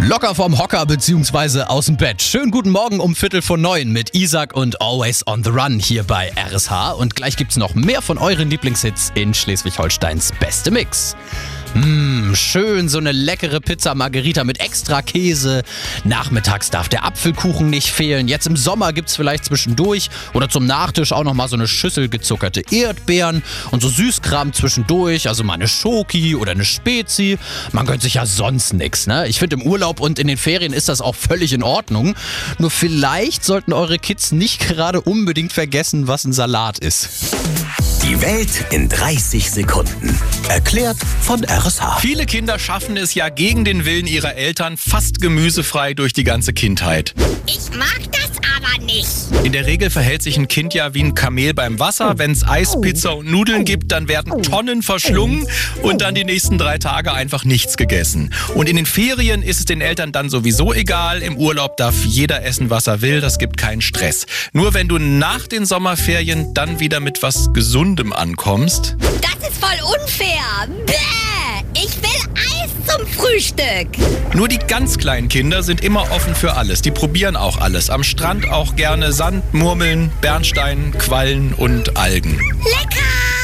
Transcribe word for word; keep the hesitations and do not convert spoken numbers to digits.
Locker vom Hocker bzw. aus dem Bett. Schönen guten Morgen um Viertel vor neun mit Isaac und Always on the Run hier bei R S H. Und gleich gibt's noch mehr von euren Lieblingshits in Schleswig-Holsteins beste Mix. Mmh, schön so eine leckere Pizza Margherita mit extra Käse. Nachmittags darf der Apfelkuchen nicht fehlen. Jetzt im Sommer gibt's vielleicht zwischendurch oder zum Nachtisch auch nochmal so eine Schüssel gezuckerte Erdbeeren und so Süßkram zwischendurch, also mal eine Schoki oder eine Spezi. Man gönnt sich ja sonst nix, ne? Ich finde, im Urlaub und in den Ferien ist das auch völlig in Ordnung. Nur vielleicht sollten eure Kids nicht gerade unbedingt vergessen, was ein Salat ist. Die Welt in dreißig Sekunden. Erklärt von R S H. Viele Kinder schaffen es ja gegen den Willen ihrer Eltern fast gemüsefrei durch die ganze Kindheit. Ich mag das aber nicht. In der Regel verhält sich ein Kind ja wie ein Kamel beim Wasser. Wenn es Eis, Pizza und Nudeln gibt, dann werden Tonnen verschlungen und dann die nächsten drei Tage einfach nichts gegessen. Und in den Ferien ist es den Eltern dann sowieso egal. Im Urlaub darf jeder essen, was er will. Das gibt keinen Stress. Nur wenn du nach den Sommerferien dann wieder mit was Gesundem ankommst. Das ist voll unfair. Bäh! Ich will Eis zum Frühstück. Nur die ganz kleinen Kinder sind immer offen für alles. Die probieren auch alles. Am Strand auch gerne Sand, Murmeln, Bernstein, Quallen und Algen. Lecker!